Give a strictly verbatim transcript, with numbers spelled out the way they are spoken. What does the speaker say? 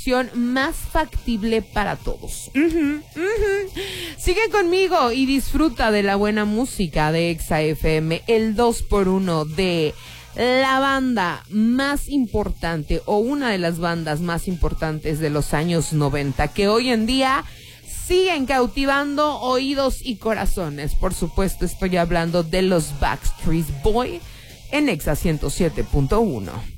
opción más factible para todos. Uh-huh, uh-huh. Sigue conmigo y disfruta de la buena música de Exa F M, el dos por uno de la banda más importante o una de las bandas más importantes de los años noventa, que hoy en día siguen cautivando oídos y corazones. Por supuesto, estoy hablando de los Backstreet Boys en Exa ciento siete punto uno.